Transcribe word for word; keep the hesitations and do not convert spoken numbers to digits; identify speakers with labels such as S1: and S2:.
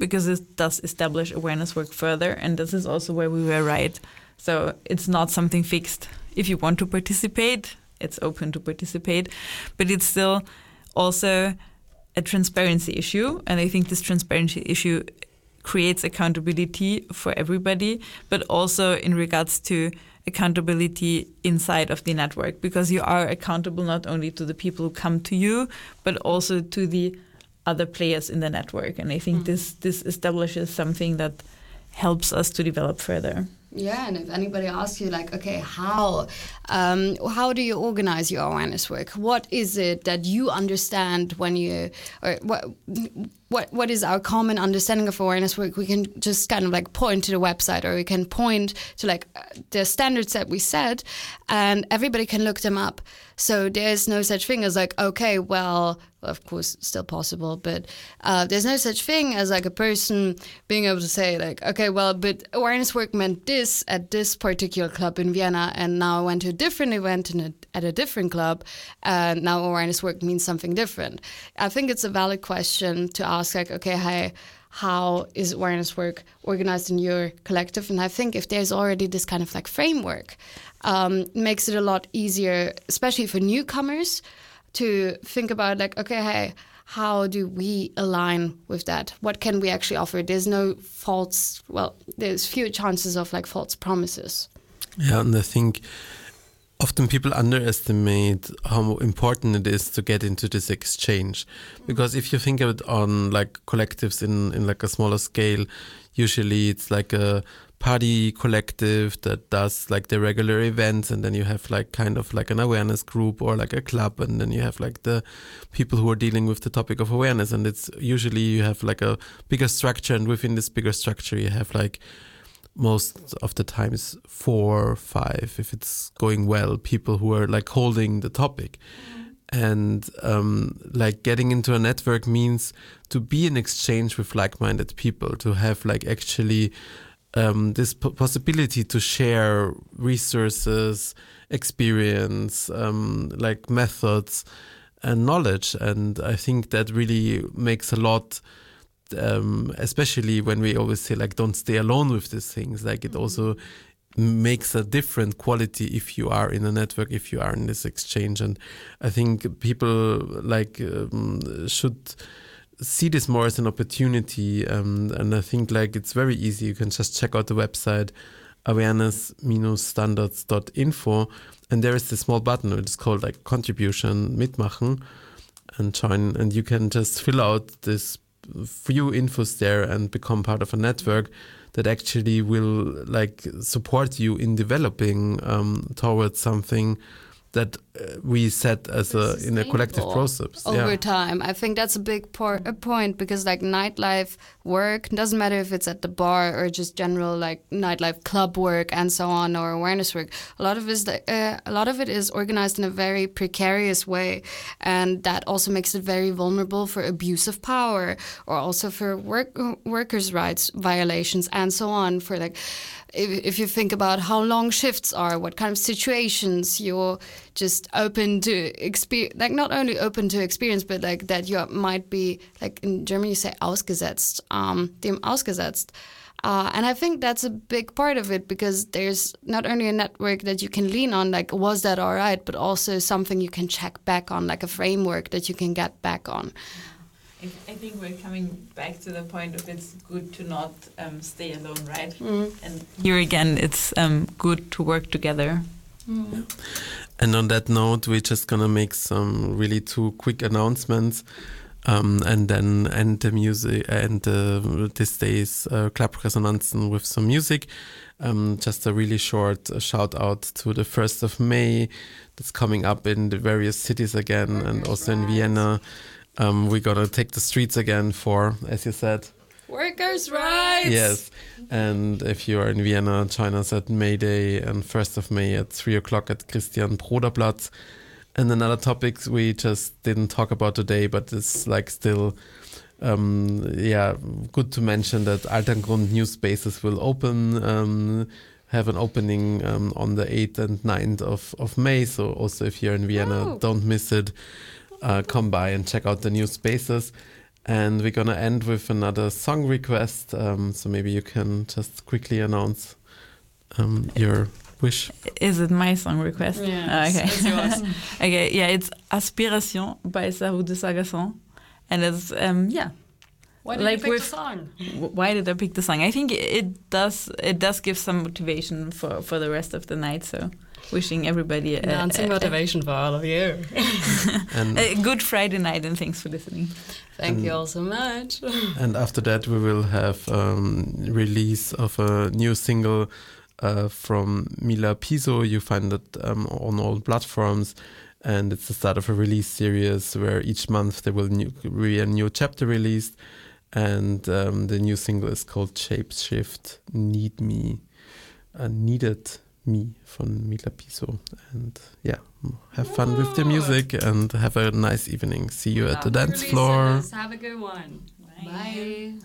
S1: because it does establish awareness work further. And this is also where we were right. So it's not something fixed. If you want to participate, it's open to participate, but it's still also a transparency issue. And I think this transparency issue creates accountability for everybody, but also in regards to accountability inside of the network, because you are accountable not only to the people who come to you, but also to the other players in the network. And I think mm. this this establishes something that helps us to develop further.
S2: Yeah, and if anybody asks you, like, okay, how um, how do you organize your awareness work? What is it that you understand when you, or what what what is our common understanding of awareness work? We can just kind of like point to the website, or we can point to like the standards that we set, and everybody can look them up. So there's no such thing as like, okay, well, of course, still possible, but uh, there's no such thing as like a person being able to say like, okay, well, but awareness work meant this at this particular club in Vienna, and now I went to a different event in a, at a different club, and now awareness work means something different. I think it's a valid question to ask, like, okay, hey, how is awareness work organized in your collective? And I think if there's already this kind of like framework, um, it makes it a lot easier, especially for newcomers, to think about like, okay, hey, how do we align with that? What can we actually offer? There's no false, well, there's few chances of like false promises.
S3: Yeah, and I think often people underestimate how important it is to get into this exchange. Because if you think of it on like collectives in, in like a smaller scale, usually it's like a party collective that does like the regular events, and then you have like kind of like an awareness group or like a club, and then you have like the people who are dealing with the topic of awareness, and it's usually you have like a bigger structure, and within this bigger structure you have like most of the times four, five, if it's going well, people who are like holding the topic. And um, like getting into a network means to be in exchange with like-minded people, to have like actually um, this p- possibility to share resources, experience, um, like methods and knowledge. And I think that really makes a lot, um, especially when we always say like, don't stay alone with these things. Like it also makes a different quality if you are in a network, if you are in this exchange. And I think people like um, should see this more as an opportunity, um, and I think like it's very easy. You can just check out the website awareness dash standards dot info, and there is this small button which is called like contribution, mitmachen, and join, and you can just fill out this few infos there and become part of a network that actually will like support you in developing um, towards something that uh, we set as a in a collective process
S2: over
S3: yeah.
S2: time. I think that's a big por- a point, because like nightlife work doesn't matter if it's at the bar or just general like nightlife club work and so on, or awareness work. A lot of is the, uh, a lot of it is organized in a very precarious way, and that also makes it very vulnerable for abuse of power, or also for work workers' rights violations and so on. For like, if, if you think about how long shifts are, what kind of situations you're just open to experience, like not only open to experience, but like that you might be, like in German you say ausgesetzt, um, dem ausgesetzt. Uh, and I think that's a big part of it, because there's not only a network that you can lean on, like, was that all right, but also something you can check back on, like a framework that you can get back on.
S1: I think we're coming back to the point of it's good to not um, stay alone, right?
S2: Mm.
S1: And here again, it's um, good to work together.
S2: Mm.
S3: Yeah. And on that note, we're just gonna make some really two quick announcements, um, and then end the music and uh, this day's uh, Club Resonanzen with some music. Um, just a really short uh, shout out to the first of May that's coming up in the various cities again, Workers and also in Vienna. Um, we're gonna take the streets again for, as you said,
S2: workers' rights.
S3: Yes, and if you are in Vienna, join us at May Day and first of May at three o'clock at Christian Broder Platz. And another topic we just didn't talk about today, but it's like still, um, yeah, good to mention that Alterngrund New Spaces will open, um, have an opening um, on the eighth and ninth of, of May. So also if you're in Vienna,
S2: oh.
S3: don't miss it. Uh, come by and check out the new spaces. And we're gonna end with another song request. Um, so maybe you can just quickly announce um, your wish.
S1: Is it my song request?
S2: Yeah,
S1: Oh, okay.
S2: it's yours.
S1: Okay, yeah, it's Aspiration by Sarou de Sargasson. And it's, um, yeah.
S2: Why did
S1: Like
S2: you pick
S1: with-
S2: the song?
S1: W- Why did I pick the song? I think it does it does give some motivation for, for the rest of the night. So wishing everybody a,
S2: Dancing
S1: a,
S2: motivation for all of you.
S3: And
S1: a, a good Friday night, and thanks for listening.
S2: Thank
S3: And-
S2: you all so much.
S3: and after that, we will have um, release of a new single uh, from Mila Piso. You find it um, on all platforms. And it's the start of a release series where each month there will new, be a new chapter released. And um, the new single is called Shapeshift, Need Me, uh, Needed Me von Mila Piso. And yeah, have fun with the music and have a nice evening. See you at the dance floor.
S2: Have a good one.
S1: Bye.
S2: Bye.